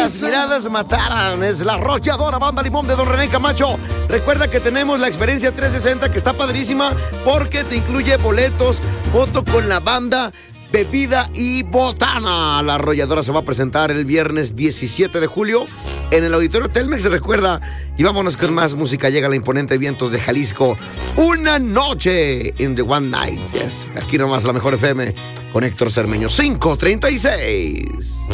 las miradas mataran. Es la arrolladora Banda Limón de Don René Camacho. Recuerda que tenemos la experiencia 360 que está padrísima porque te incluye boletos, foto con la banda, bebida y botana. La arrolladora se va a presentar el viernes 17 de julio en el Auditorio Telmex. Recuerda, y vámonos con más música. Llega la imponente Vientos de Jalisco. Una noche in the one night. Yes. Aquí nomás la mejor FM con Héctor Cermeño. 5:36.